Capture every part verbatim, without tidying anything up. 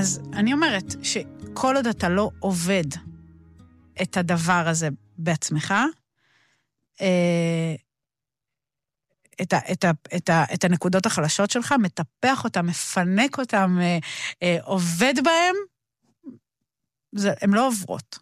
אז אני אומרת שכל עוד אתה לא עובד את הדבר הזה בעצמך, את, ה, את, ה, את, ה, את הנקודות החלשות שלך, מטפח אותם, מפנק אותם, עובד בהם, זה, הם לא עוברות.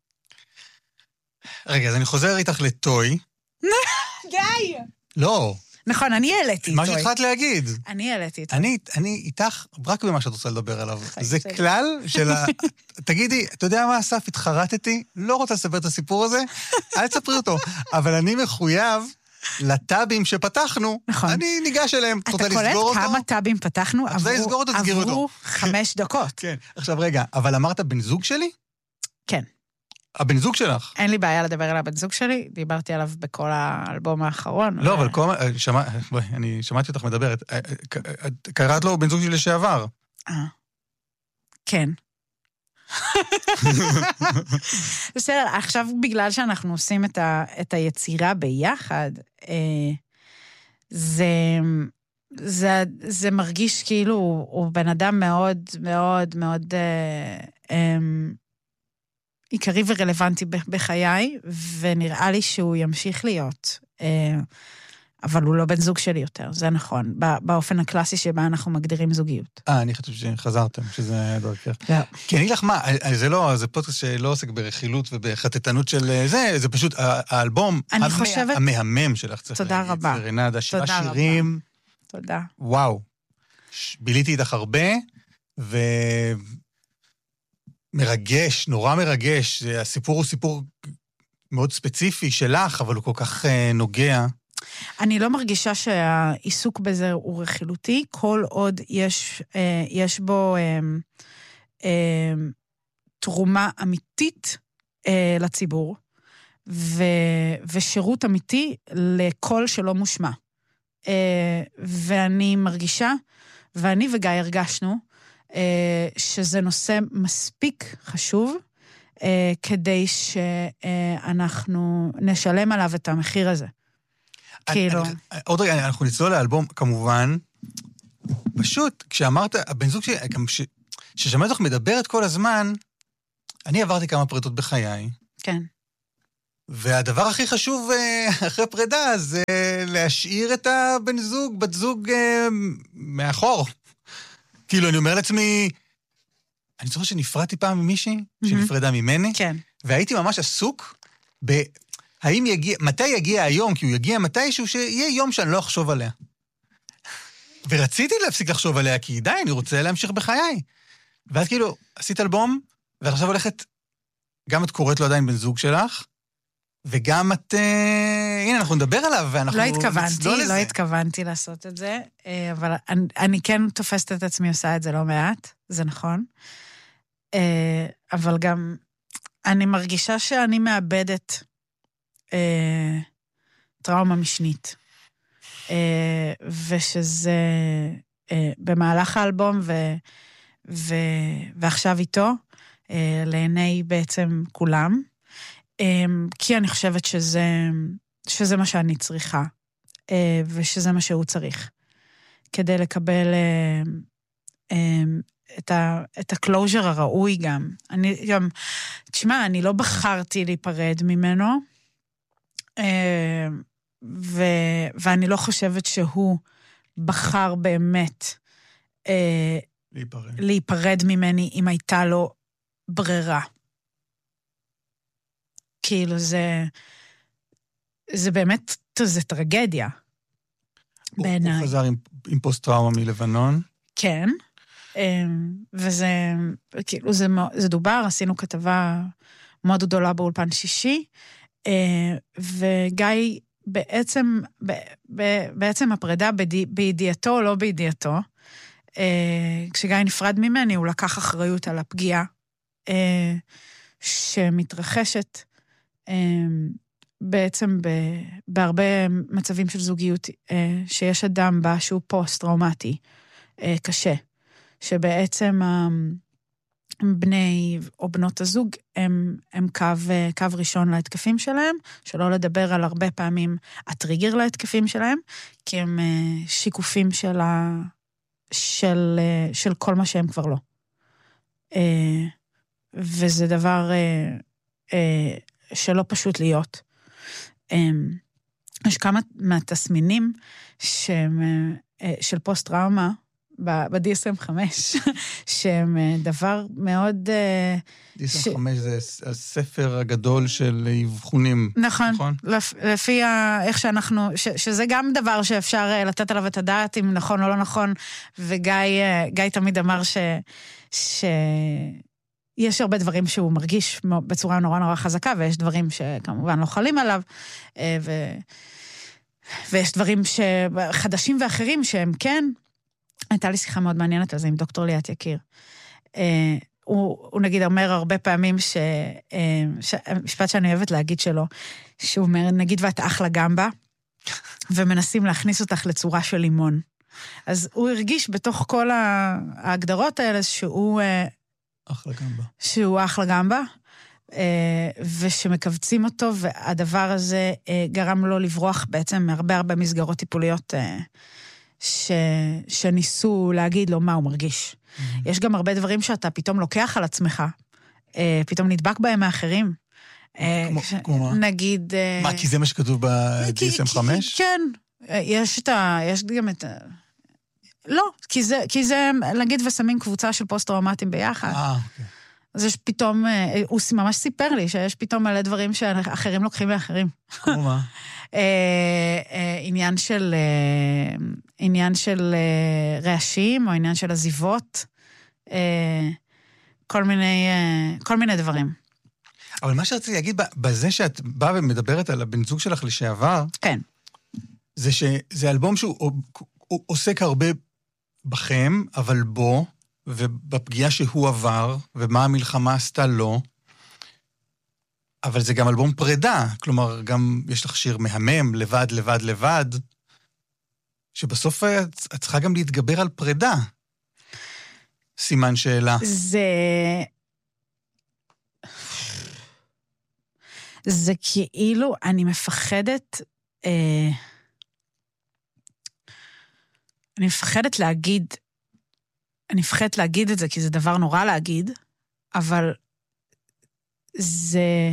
רגע, אז אני חוזר איתך לטוי. די! לא. נכון, אני העליתי מה שהתחלת להגיד. אני העליתי איתו. אני, אני איתך רק במה שאת רוצה לדבר עליו. זה כלל של ה... תגידי, אתה יודע מה, אסף, התחרטתי? לא רוצה לספר את הסיפור הזה? אל תספרי אותו. אבל אני מחויב לטאבים שפתחנו. נכון. אני ניגש אליהם. אתה קולט כמה טאבים פתחנו? עברו חמש דקות. כן. עכשיו רגע, אבל אמרת בן זוג שלי? כן. הבן זוג שלך. אין לי בעיה לדבר על הבן זוג שלי, דיברתי עליו בכל האלבום האחרון. לא, אבל כל... בואי, אני שמעתי אותך מדברת. קראת לו בן זוג שלי לשעבר. אה. כן. בסדר, עכשיו בגלל שאנחנו עושים את היצירה ביחד, זה מרגיש כאילו הוא בן אדם מאוד מאוד מאוד... עיקרי ורלוונטי בחיי, ונראה לי שהוא ימשיך להיות. אבל הוא לא בן זוג שלי יותר, זה נכון. באופן הקלאסי שבה אנחנו מגדירים זוגיות. אה, אני חושב שחזרתם, שזה היה דרכך. כי אני לך מה, זה לא, זה פודקאסט שלא עוסק ברכילות ובחטטנות של זה, זה פשוט האלבום המהמם שלך. תודה רבה. רנדה, שבעה שירים. תודה. וואו. ביליתי איתך הרבה, ו... מרגש, נורא מרגש. הסיפור הוא סיפור מאוד ספציפי שלך, אבל הוא כל כך uh, נוגע. אני לא מרגישה שהעיסוק בזה הוא רכילותי, כל עוד יש, uh, יש בו uh, uh, תרומה אמיתית uh, לציבור, ו, ושירות אמיתי לכל שלא מושמע. Uh, ואני מרגישה, ואני וגיא הרגשנו, שזה נושא מספיק חשוב, כדי שאנחנו נשלם עליו את המחיר הזה. כאילו... עוד רגע, אנחנו נצלול לאלבום, כמובן, פשוט, כשאמרת, הבן זוג שלי, ששמעת לך מדברת כל הזמן, אני עברתי כמה פרידות בחיי. כן. והדבר הכי חשוב אחרי פרידה, זה להשאיר את הבן זוג, בת זוג מאחור. כאילו, אני אומר לעצמי, אני זוכר שנפרדתי פעם ממישהי, שנפרדה ממני, כן. והייתי ממש עסוק ב... האם יגיע, מתי יגיע היום, כי הוא יגיע מתישהו, שיהיה יום שאני לא אחשוב עליה. ורציתי להפסיק לחשוב עליה, כי די, אני רוצה להמשיך בחיי. ואז כאילו, עשית אלבום, ועכשיו הולכת, גם את קוראת לו עדיין בן זוג שלך, וגם את, אה, הנה, אנחנו נדבר עליו, ואנחנו... לא התכוונתי, לא התכוונתי לעשות את זה, אבל אני, אני כן תופסת את עצמי, עושה את זה לא מעט, זה נכון. אבל גם, אני מרגישה שאני מאבדת אה, טראומה משנית. אה, ושזה אה, במהלך האלבום, ו, ו, ועכשיו איתו, אה, לעיני בעצם כולם, כי אני חושבת שזה, שזה מה שאני צריכה, ושזה מה שהוא צריך, כדי לקבל את ה, את הקלוז'ר הראוי גם. אני גם, תשמע, אני לא בחרתי להיפרד ממנו, ו, ואני לא חושבת שהוא בחר באמת להיפרד. להיפרד ממני אם הייתה לו ברירה. כאילו זה, זה באמת, זה טרגדיה. בעיניי. הוא חזר עם, עם פוסט-טראומה מלבנון. כן. וזה, כאילו זה, זה דובר, עשינו כתבה מאוד גדולה באולפן שישי, וגיא בעצם, בעצם הפרידה בידיעתו או לא בידיעתו, כשגיא נפרד ממני, הוא לקח אחריות על הפגיעה, שמתרחשת, בעצם בהרבה מצבים של זוגיות, שיש אדם בה שהוא פוסט-טראומטי, קשה, שבעצם בני או בנות הזוג הם, הם קו, קו ראשון להתקפים שלהם, שלא לדבר על הרבה פעמים הטריגר להתקפים שלהם, כי הם שיקופים של, ה, של, של כל מה שהם כבר לא. וזה דבר שלא פשוט להיות. יש כמה מהתסמינים של פוסט-טראומה, ב-די אס אם חמש, שהם דבר מאוד... די אס אם חמש זה הספר הגדול של אבחונים. נכון, לפי איך שאנחנו, שזה גם דבר שאפשר לתת עליו את הדעת, אם נכון או לא נכון, וגיא תמיד אמר שיש הרבה דברים שהוא מרגיש בצורה נורא נורא חזקה, ויש דברים שכמובן לא חלים עליו, ויש דברים חדשים ואחרים שהם כן, הייתה לי שיחה מאוד מעניינת על זה עם דוקטור ליאת יקיר. אה, הוא, הוא נגיד אומר הרבה פעמים ש... אה, ש... משפט שאני אוהבת להגיד שלו, שהוא אומר, נגיד ואת אחלה גמבה, ומנסים להכניס אותך לצורה של לימון. אז הוא הרגיש בתוך כל ההגדרות האלה שהוא... אה, אחלה גמבה. שהוא אחלה גמבה, אה, ושמקבצים אותו, והדבר הזה אה, גרם לו לברוח בעצם מהרבה הרבה מסגרות טיפוליות אה, ש... שניסו להגיד לו מה הוא מרגיש. Mm-hmm. יש גם הרבה דברים שאתה פתאום לוקח על עצמך, פתאום נדבק בהם מאחרים. כמו, ש... כמו מה? נגיד... מה, כי זה מה שכתוב ב-די אס אם חמש? כן, יש את ה... יש גם את ה... לא, כי זה, כי זה, נגיד ושמים קבוצה של פוסט-טראומטיים ביחד. אה, אוקיי. אז יש פתאום, הוא ממש סיפר לי שיש פתאום מלא דברים שאחרים לוקחים מאחרים. כמו מה? עניין של, עניין של רעשים, או עניין של עזיבות, כל מיני, כל מיני דברים. אבל מה שרציתי להגיד, בזה שאת באה ומדברת על הבן זוג שלך לשעבר, כן. זה שזה אלבום שהוא עוסק הרבה בכם, אבל בו, ובפגיעה שהוא עבר, ומה המלחמה עשתה לו, אבל זה גם אלבום פרידה, כלומר, גם יש לך שיר מהמם, לבד, לבד, לבד, שבסוף את צריכה גם להתגבר על פרידה. סימן שאלה. זה... זה כאילו, אני מפחדת... אה... אני מפחדת להגיד... אני מפחדת להגיד את זה, כי זה דבר נורא להגיד, אבל זה...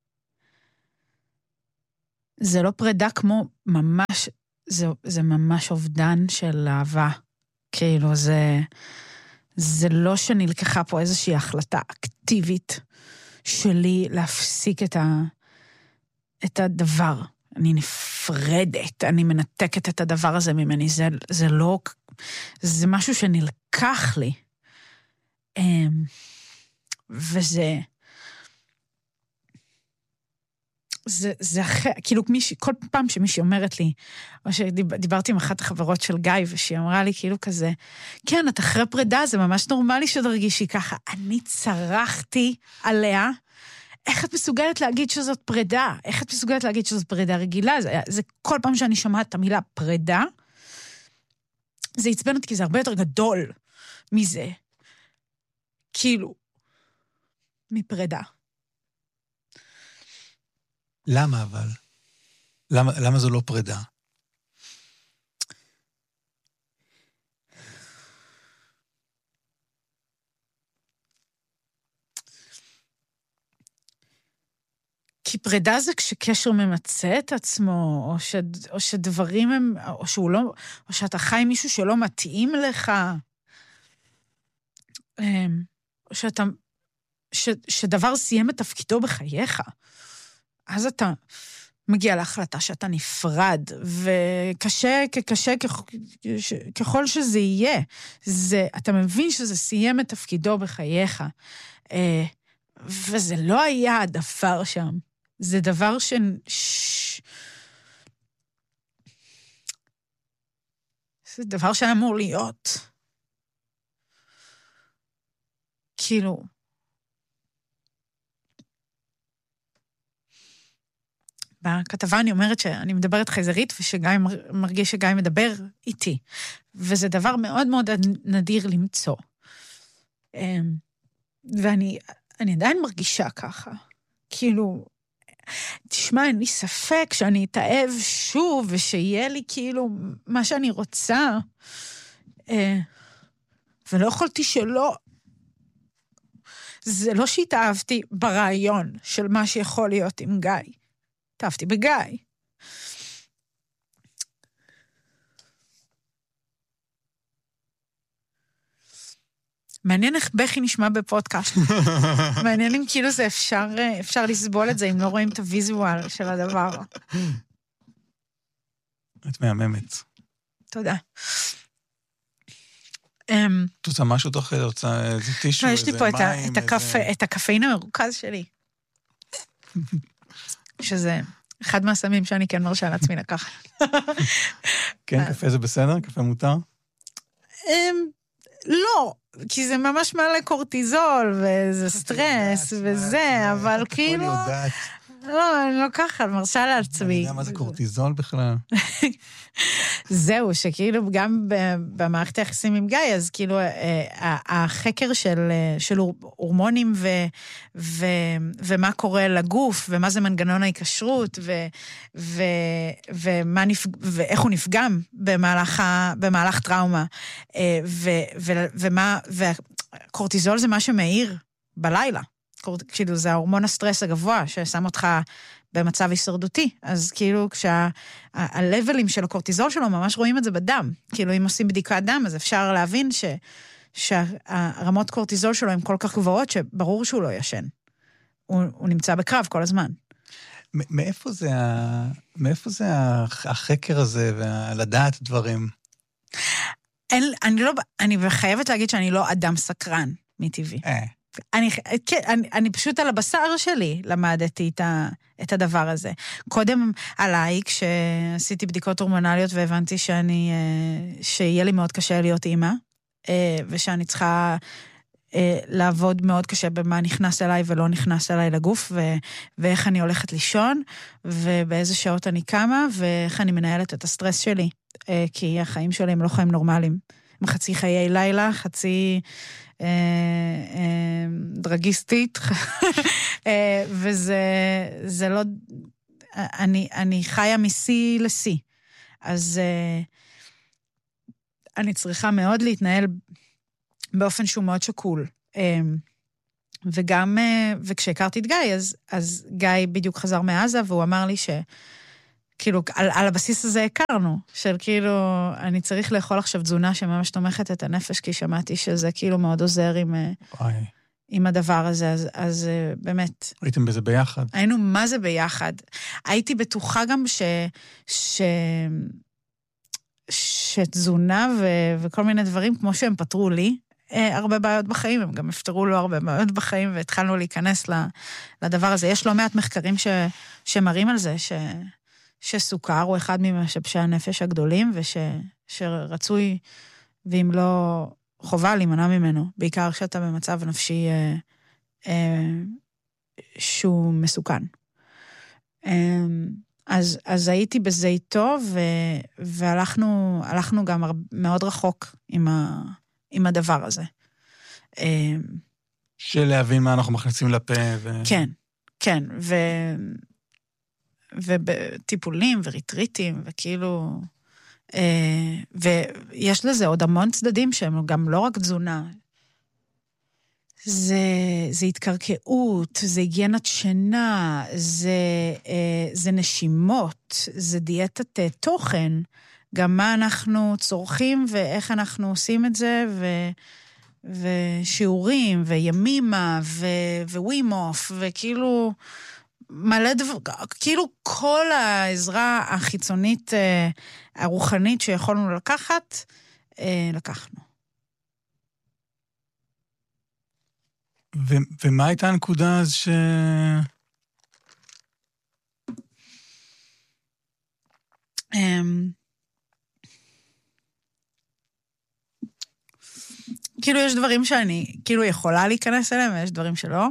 זה לא פרידה כמו ממש... זה, זה ממש אובדן של אהבה. כאילו, זה... זה לא שנלקחה פה איזושהי החלטה אקטיבית שלי להפסיק את, ה, את הדבר. אני נפרדת, אני מנתקת את הדבר הזה ממני. זה, זה לא... זה משהו שנלקח לי. וזה... זה, זה אחר, כאילו מישהי, כל פעם שמישהי אומרת לי, או שדיברתי עם אחת החברות של גיא, ושהיא אמרה לי כאילו כזה, כן, את אחרי פרידה, זה ממש נורמלי שתרגישי ככה. אני צרחתי עליה, איך את מסוגלת להגיד שזאת פרידה? איך את מסוגלת להגיד שזאת פרידה רגילה? זה, זה כל פעם שאני שומעת את המילה פרידה, זה יצבן אותי, כי זה הרבה יותר גדול מזה. כאילו, מפרידה. למה אבל? למה, למה זו לא פרידה? כי פרידה זה כשקשר ממצא את עצמו, או, ש, או שדברים הם, או שהוא לא, או שאתה חי מישהו שלא מתאים לך, או שאתה, ש, שדבר סיים את תפקידו בחייך. אז אתה מגיע להחלטה שאתה נפרד, וקשה, כקשה, ככל שזה יהיה, זה, אתה מבין שזה סיים את תפקידו בחייך, וזה לא היה הדבר שם. זה דבר ש... זה דבר שאמור להיות. כאילו... בכתבה אני אומרת שאני מדברת חייזרית, ושגיא מרגיש שגיא מדבר איתי. וזה דבר מאוד מאוד נדיר למצוא. ואני אני עדיין מרגישה ככה. כאילו, תשמע, אין לי ספק שאני אתאהב שוב, ושיהיה לי כאילו מה שאני רוצה. ולא יכולתי שלא זה לא שהתאהבתי ברעיון של מה שיכול להיות עם גיא. התאהבתי בגיא. מעניין איך בכי נשמע בפודקאסט. מעניין אם כאילו זה אפשר, אפשר לסבול את זה, אם לא רואים את הוויזואל של הדבר. את מהממת. תודה. את רוצה משהו תוך כדי, רוצה איזה טישו, יש לי פה את הקפאין המרוכז שלי. שזה אחד מהסמים שאני כן מרשה לעצמי לקחת. כן, קפה זה בסדר? קפה מותר? לא, כי זה ממש מעלה קורטיזול, וזה סטרס, וזה, אבל כאילו... לא, אני לא ככה, אני מרשה לעצמי. אני יודע מה זה קורטיזול בכלל. זהו, שכאילו גם במערכת היחסים עם גיא, אז כאילו החקר של הורמונים ומה קורה לגוף, ומה זה מנגנון ההיקשרות, ואיך הוא נפגם במהלך טראומה, וקורטיזול זה מה שמאיר בלילה. כאילו זה ההורמון הסטרס הגבוה ששם אותך במצב הישרדותי, אז כאילו כשהלבלים של הקורטיזול שלו ממש רואים את זה בדם, כאילו אם עושים בדיקת דם אז אפשר להבין ש, שהרמות קורטיזול שלו הן כל כך גבוהות שברור שהוא לא ישן, הוא, הוא נמצא בקרב כל הזמן. מאיפה זה, מאיפה זה החקר הזה ולדעת דברים? אין, אני לא, אני חייבת להגיד שאני לא אדם סקרן מטבעי. אה. אני, כן, אני, אני פשוט על הבשר שלי למדתי את, ה, את הדבר הזה. קודם עליי, כשעשיתי בדיקות הורמונליות והבנתי שאני, שיהיה לי מאוד קשה להיות אימא, ושאני צריכה לעבוד מאוד קשה במה נכנס אליי ולא נכנס אליי לגוף, ו, ואיך אני הולכת לישון, ובאיזה שעות אני קמה, ואיך אני מנהלת את הסטרס שלי, כי החיים שלי הם לא חיים נורמליים. הם חצי חיי לילה, חצי... דרגיסטית, וזה זה לא, אני, אני חיה מסי לסי, אז אני צריכה מאוד להתנהל באופן שהוא מאוד שקול, וגם, וכשהכרתי את גיא, אז, אז גיא בדיוק חזר מעזה, והוא אמר לי ש... כאילו, על, על הבסיס הזה הכרנו, של כאילו, אני צריך לאכול עכשיו תזונה שממש תומכת את הנפש, כי שמעתי שזה כאילו מאוד עוזר עם, עם הדבר הזה, אז, אז באמת... הייתם בזה ביחד. היינו מה זה ביחד. הייתי בטוחה גם ש... ש... שתזונה ו... וכל מיני דברים, כמו שהם פתרו לי, הרבה בעיות בחיים, הם גם הפתרו לו הרבה בעיות בחיים, והתחלנו להיכנס לדבר הזה. יש לא מעט מחקרים ש... שמראים על זה, ש... שסוכר הוא אחד ממשבשי הנפש הגדולים, וש, שרצוי, ואם לא חובה להימנע ממנו, בעיקר כשאתה במצב נפשי אה, אה, שהוא מסוכן. אה, אז, אז הייתי בזה איתו, ו, והלכנו הלכנו גם מאוד רחוק עם, ה, עם הדבר הזה. אה, של להבין מה אנחנו מכניסים לפה. ו... כן, כן, ו... ובטיפולים וריטריטים, וכאילו, ויש לזה עוד המון צדדים שהם גם לא רק תזונה. זה, זה התקרקעות, זה היגיינת שינה, זה, זה נשימות, זה דיאטת תוכן, גם מה אנחנו צורכים ואיך אנחנו עושים את זה, ו, ושיעורים, וימימה, ווימוף, וכאילו... מלא דבר, כאילו כל העזרה החיצונית, הרוחנית שיכולנו לקחת, לקחנו. ו- ומה הייתה הנקודה אז ש... כאילו יש דברים שאני כאילו יכולה להיכנס אליהם, ויש דברים שלא.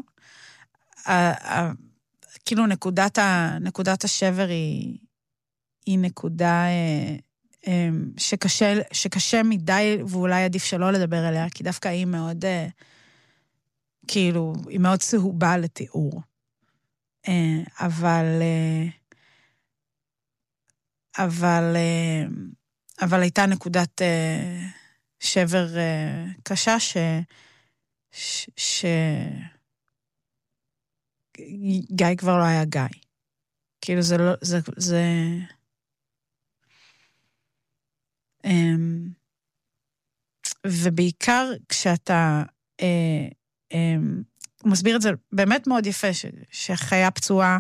כאילו נקודת, ה, נקודת השבר היא, היא נקודה אה, אה, שקשה, שקשה מדי, ואולי עדיף שלא לדבר עליה, כי דווקא היא מאוד, אה, כאילו, היא מאוד צהובה לתיאור. אה, אבל, אה, אבל, אה, אבל הייתה נקודת אה, שבר אה, קשה, ש, ש, ש, גיא כבר לא היה גיא. כאילו זה לא, זה, זה... ובעיקר כשאתה, הוא מסביר את זה באמת מאוד יפה, שחיה פצועה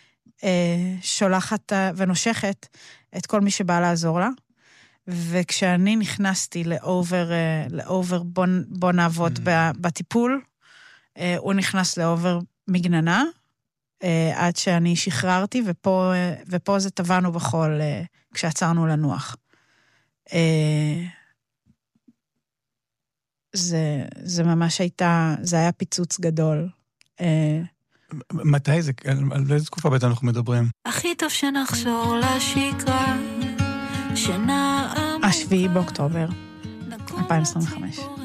שולחת ונושכת את כל מי שבא לעזור לה, וכשאני נכנסתי לאובר, לאובר בוא, בוא נעבוד mm. בטיפול, הוא נכנס לאובר מגננה, עד שאני שחררתי, ופה, ופה זה טבענו בחול כשעצרנו לנוח. זה, זה ממש הייתה, זה היה פיצוץ גדול. מתי זה? על איזה תקופה בעצם אנחנו מדברים? הכי טוב שנחזור לשגרה, שנעמוד... השביעי באוקטובר, אלפיים עשרים וחמש.